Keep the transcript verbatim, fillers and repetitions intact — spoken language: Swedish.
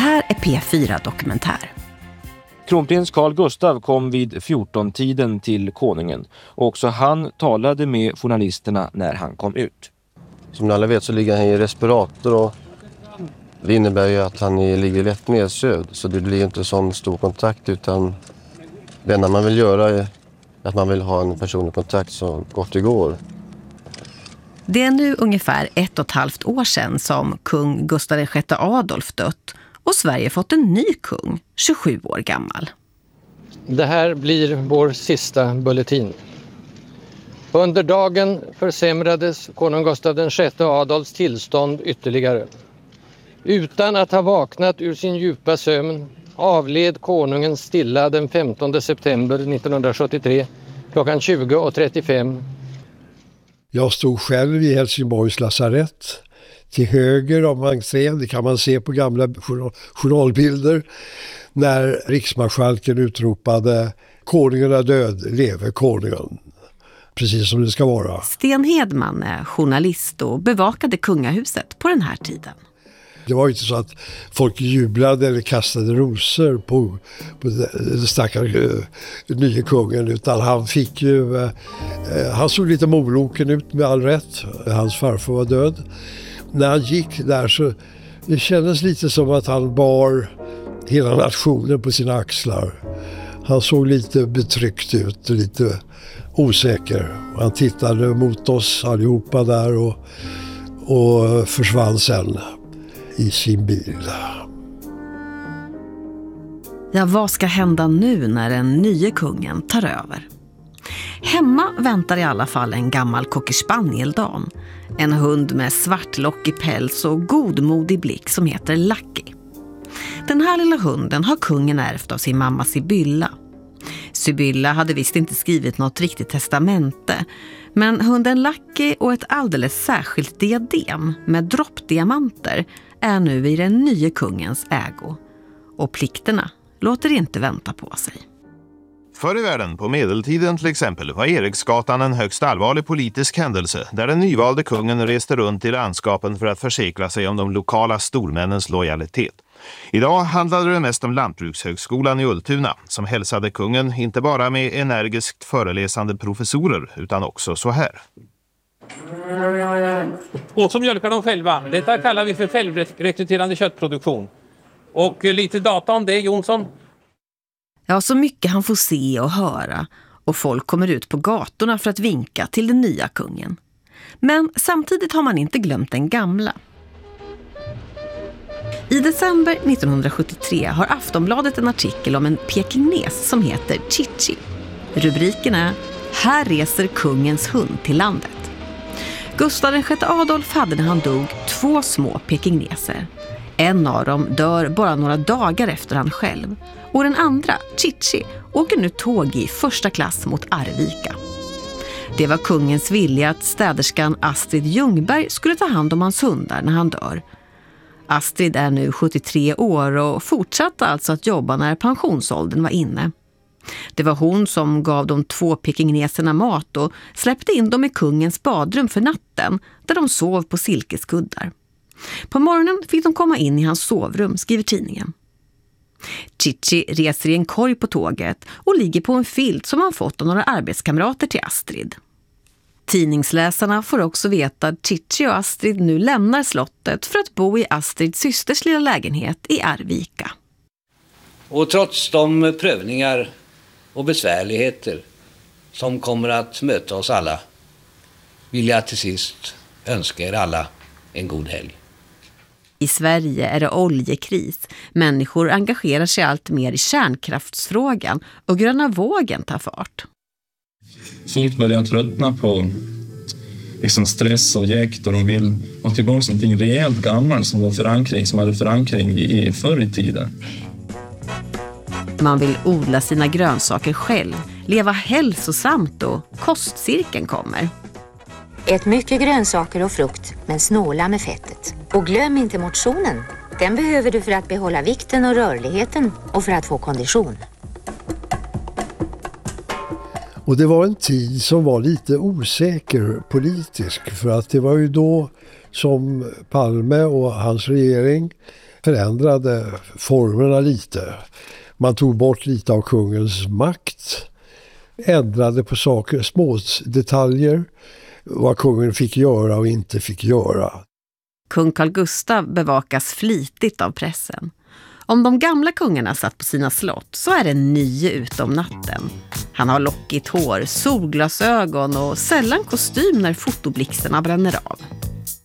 här är P fyra Dokumentär. Kronprins Carl Gustaf kom vid fjorton-tiden till konungen och också han talade med journalisterna när han kom ut. Som alla vet så ligger han i respirator och det innebär ju att han ligger lätt nedsövd, så det blir inte sån stor kontakt, utan det enda man vill göra är att man vill ha en personlig kontakt så gott det går. Det är nu ungefär ett och ett halvt år sedan som kung Gustav den sjätte Adolf dött och Sverige fått en ny kung, tjugosju år gammal. Det här blir vår sista bulletin. Under dagen försämrades konung Gustav den sjätte Adolfs tillstånd ytterligare. Utan att ha vaknat ur sin djupa sömn avled konungen stilla den femtonde september nittonhundrasjuttiotre klockan tjugo och trettiofem. Jag stod själv i Helsingborgs lasarett till höger om entrén, det kan man se på gamla journalbilder, när riksmarskalken utropade konungen är död, lever konungen. Precis som det ska vara. Sten Hedman är journalist och bevakade kungahuset på den här tiden. Det var inte så att folk jublade eller kastade rosor på, på den stackare uh, nya kungen, utan han fick ju, uh, han såg lite moloken ut med all rätt. Hans farfar var död. När han gick där så det kändes lite som att han bar hela nationen på sina axlar. Han såg lite betryckt ut, lite osäker. Han tittade mot oss allihopa där och, och försvann sen i sin bil. Ja, vad ska hända nu när den nya kungen tar över? Hemma väntar i alla fall en gammal cocker spaniel-dam. En hund med svartlockig päls och godmodig blick som heter Lucky. Den här lilla hunden har kungen ärvt av sin mamma Sibylla. Sibylla hade visst inte skrivit något riktigt testamente, men hunden Lucky och ett alldeles särskilt diadem med droppdiamanter är nu i den nya kungens ägo. Och plikterna låter inte vänta på sig. Förr i världen, på medeltiden till exempel, var Eriksgatan en högst allvarlig politisk händelse där den nyvalde kungen reste runt i landskapen för att försäkra sig om de lokala stormännens lojalitet. Idag handlade det mest om Lantbrukshögskolan i Ultuna som hälsade kungen inte bara med energiskt föreläsande professorer utan också så här. Och som mjölkar de själva. Detta kallar vi för självrekryterande köttproduktion. Och lite data om det, Jonsson. Ja, så mycket han får se och höra. Och folk kommer ut på gatorna för att vinka till den nya kungen. Men samtidigt har man inte glömt den gamla. I december nittonhundrasjuttiotre har Aftonbladet en artikel om en pekingnes som heter Chichi. Rubriken är "Här reser kungens hund till landet". Gustav den sjätte Adolf hade när han dog två små pekingneser. En av dem dör bara några dagar efter han själv. Och den andra, Chichi, åker nu tåg i första klass mot Arvika. Det var kungens vilja att städerskan Astrid Ljungberg skulle ta hand om hans hundar när han dör. Astrid är nu sjuttiotre år och fortsatte alltså att jobba när pensionsåldern var inne. Det var hon som gav de två pekingneserna mat och släppte in dem i kungens badrum för natten där de sov på silkeskuddar. På morgonen fick de komma in i hans sovrum, skriver tidningen. Chichi reser i en korg på tåget och ligger på en filt som han fått av några arbetskamrater till Astrid. Tidningsläsarna får också veta att Chichi och Astrid nu lämnar slottet för att bo i Astrids systers lilla lägenhet i Arvika. Och trots de prövningar och besvärligheter som kommer att möta oss alla vill jag till sist önska er alla en god helg. I Sverige är det oljekris. Människor engagerar sig allt mer i kärnkraftsfrågan och gröna vågen tar fart. Folk börjar tröttna på liksom stress och jäkt och de vill ha tillbaka någonting rejält gammalt som var förankring, som hade förankring i förr i tiden. Man vill odla sina grönsaker själv, leva hälsosamt och kostcirkeln kommer. Ät mycket grönsaker och frukt, men snåla med fettet. Och glöm inte motionen. Den behöver du för att behålla vikten och rörligheten och för att få kondition. Och det var en tid som var lite osäker politisk, för att det var ju då som Palme och hans regering förändrade formerna lite. Man tog bort lite av kungens makt, ändrade på saker, små detaljer, vad kungen fick göra och inte fick göra. Kung Carl Gustaf bevakas flitigt av pressen. Om de gamla kungarna satt på sina slott så är det ny ute om natten. Han har lockigt hår, solglasögon och sällan kostym när fotoblixtarna bränner av.